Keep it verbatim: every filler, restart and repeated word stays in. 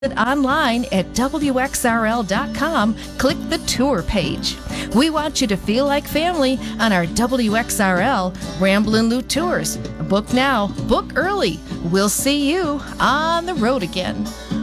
Online at W X R L dot com, click the tour page. We want you to feel like family on our W X R L Ramblin' Loot Tours. Book now, book early. We'll see you on the road again.